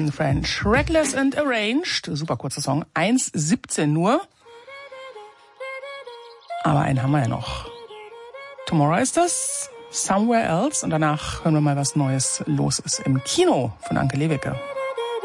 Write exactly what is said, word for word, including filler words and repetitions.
Jonathan French. Reckless and Arranged. Super kurzer Song. eins siebzehn nur. Aber einen haben wir ja noch. Tomorrow ist das. Somewhere Else. Und danach hören wir mal, was Neues los ist im Kino von Anke Lewicke.